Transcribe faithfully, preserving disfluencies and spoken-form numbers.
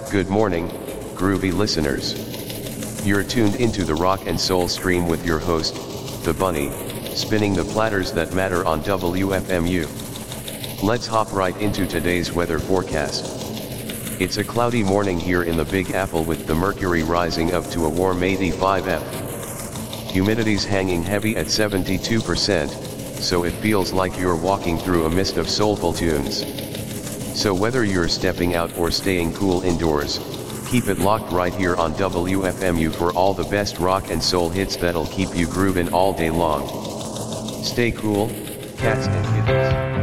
Good morning, groovy listeners. You're tuned into the rock and soul stream with your host, The Bunny, spinning the platters that matter on W F M U. Let's hop right into today's weather forecast. It's a cloudy morning here in the Big Apple with the mercury rising up to a warm eighty-five F. Humidity's hanging heavy at seventy-two percent, so it feels like you're walking through a mist of soulful tunes. So whether you're stepping out or staying cool indoors, keep it locked right here on W F M U for all the best rock and soul hits that'll keep you grooving all day long. Stay cool, cats and kittens.